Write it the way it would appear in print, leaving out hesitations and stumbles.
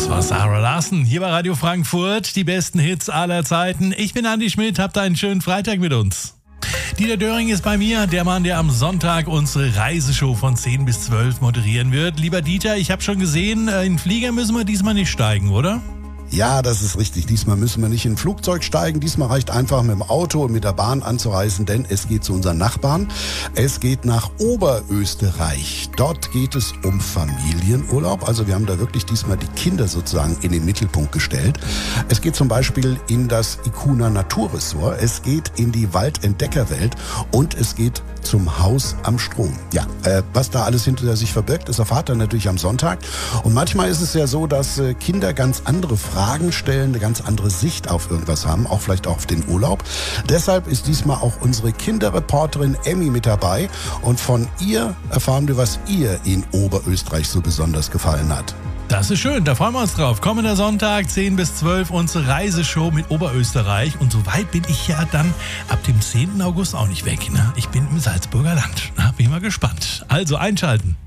Das war Sarah Larsen hier bei Radio Frankfurt. Die besten Hits aller Zeiten. Ich bin Andi Schmidt, habt einen schönen Freitag mit uns. Dieter Döring ist bei mir, der Mann, der am Sonntag unsere Reiseshow von 10 bis 12 moderieren wird. Lieber Dieter, ich habe schon gesehen, in den Flieger müssen wir diesmal nicht steigen, oder? Ja, das ist richtig. Diesmal müssen wir nicht in ein Flugzeug steigen. Diesmal reicht einfach mit dem Auto und mit der Bahn anzureisen, denn es geht zu unseren Nachbarn. Es geht nach Oberösterreich. Dort geht es um Familienurlaub. Also wir haben da wirklich diesmal die Kinder sozusagen in den Mittelpunkt gestellt. Es geht zum Beispiel in das Ikuna Naturresort. Es geht in die Waldentdeckerwelt und es geht zum Haus am Strom. Ja, was da alles hinter sich verbirgt, das erfahrt ihr natürlich am Sonntag. Und manchmal ist es ja so, dass Kinder ganz andere Fragen stellen, eine ganz andere Sicht auf irgendwas haben, auch vielleicht auch auf den Urlaub. Deshalb ist diesmal auch unsere Kinderreporterin Emmy mit dabei und von ihr erfahren wir, was ihr in Oberösterreich so besonders gefallen hat. Das ist schön, da freuen wir uns drauf. Kommender Sonntag, 10 bis 12, unsere Reiseshow mit Oberösterreich. Und so weit bin ich ja dann ab dem 10. August auch nicht weg. Ne? Ich bin im Salzburger Land. Bin mal gespannt. Also einschalten.